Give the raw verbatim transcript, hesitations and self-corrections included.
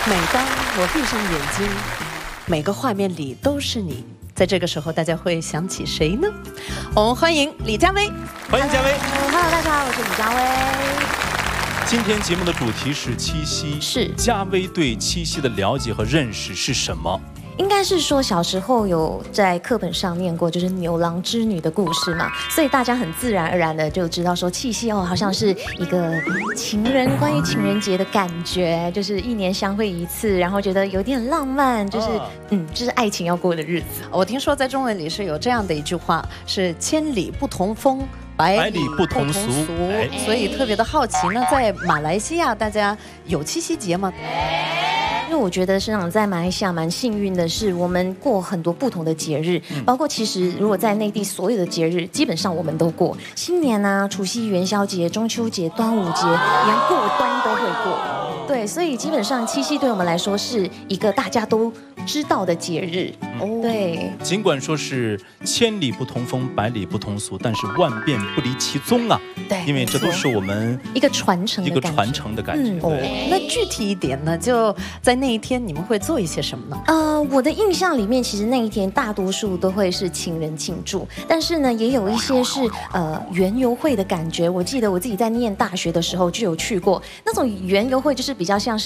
每当我闭上眼睛，每个画面里都是你。在这个时候，大家会想起谁呢？我们欢迎李佳薇。 欢迎佳薇。 Hello， 大家好，我是李佳薇。 今天节目的主题是七夕， 是佳薇对七夕的了解和认识是什么？ 应该是说小时候有在课本上念过，就是牛郎织女的故事嘛，所以大家很自然而然的就知道说七夕哦，好像是一个情人关于情人节的感觉，就是一年相会一次，然后觉得有点浪漫，就是、哦、嗯，就是爱情要过的日子。 我听说在中文里是有这样的一句话，是千里不同风。百里不同俗，哎、所以特别的好奇呢，在马来西亚大家有七夕节吗？ 因为我觉得生长在马来西亚蛮幸运的是，我们过很多不同的节日，嗯、包括其实如果在内地所有的节日，基本上我们都过。新年啊、除夕、元宵节、中秋节、端午节，连过冬都会过。对，所以基本上七夕对我们来说是一个大家都知道的节日。哦，对。 尽管说是千里不同风，百里不同俗，但是万变不离其宗啊。 对， 因为这都是我们一个传承的一个传承的感觉。嗯、 哦，那具体一点呢？就在那一天，你们会做一些什么呢？ 呃，我的印象里面，其实那一天大多数都会是情人庆祝，但是呢，也有一些是呃园游会的感觉。我记得我自己在念大学的时候就有去过那种园游会，就是比较像是。